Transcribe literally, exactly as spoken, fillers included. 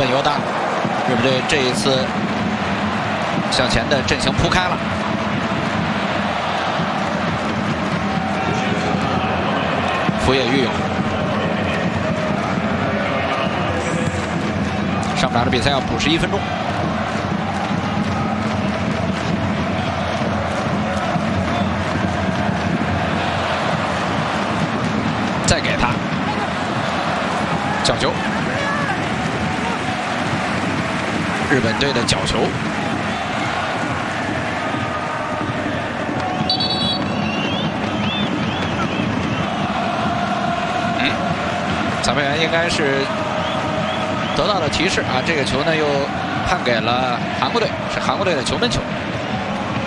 本犹大，日本队这一次向前的阵型铺开了。福野裕勇，上半场的比赛要补时一分钟。再给他角球，日本队的角球。嗯，裁判员应该是得到了提示啊，这个球呢又判给了韩国队，是韩国队的球门球。